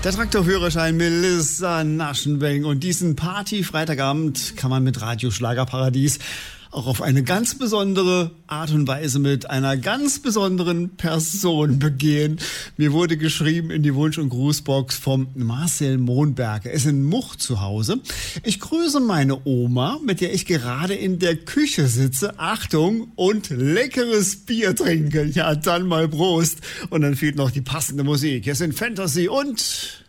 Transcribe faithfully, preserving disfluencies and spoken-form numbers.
Der Traktorführerschein Melissa Naschenweng und diesen Party-Freitagabend kann man mit Radio Schlagerparadies auch auf eine ganz besondere Art und Weise mit einer ganz besonderen Person begehen. Mir wurde geschrieben in die Wunsch- und Grußbox vom Marcel Mohnberger. Er ist in Much zu Hause. Ich grüße meine Oma, mit der ich gerade in der Küche sitze. Achtung, und leckeres Bier trinke. Ja, dann mal Prost. Und dann fehlt noch die passende Musik. Hier sind Fantasy und...